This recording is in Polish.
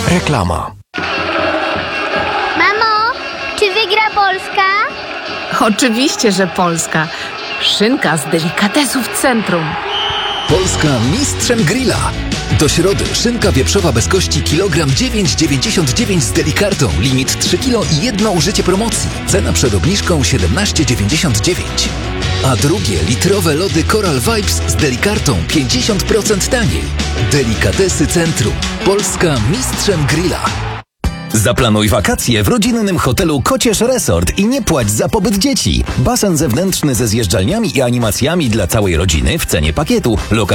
Reklama. Mamo, czy wygra Polska? Oczywiście, że Polska. Szynka z delikatesów centrum. Polska mistrzem grilla. Do środy szynka wieprzowa bez kości kilogram 9,99 z Delikartą. Limit 3 kg i jedno użycie promocji. Cena przed obniżką 17,99. A drugie litrowe lody Coral Vibes z Delikartą 50% taniej. Delikatesy Centrum. Polska mistrzem grilla. Zaplanuj wakacje w rodzinnym hotelu Kocierz Resort i nie płać za pobyt dzieci. Basen zewnętrzny ze zjeżdżalniami i animacjami dla całej rodziny w cenie pakietu.